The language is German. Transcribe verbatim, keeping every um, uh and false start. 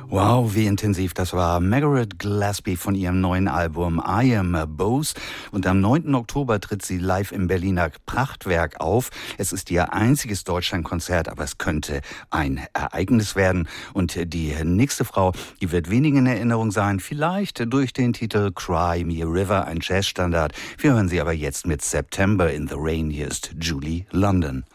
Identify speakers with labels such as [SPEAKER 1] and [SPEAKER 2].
[SPEAKER 1] Wow, wie intensiv das war. Margaret Gillespie von ihrem neuen Album I Am a Bose. Und am neunten Oktober tritt sie live im Berliner Prachtwerk auf. Es ist ihr einziges Deutschlandkonzert, aber es könnte ein Ereignis werden. Und die nächste Frau, die wird wenig in Erinnerung sein, vielleicht durch den Titel Cry Me a River, ein Jazzstandard. Wir hören sie aber jetzt mit September in the Rain. Hier ist Julie London.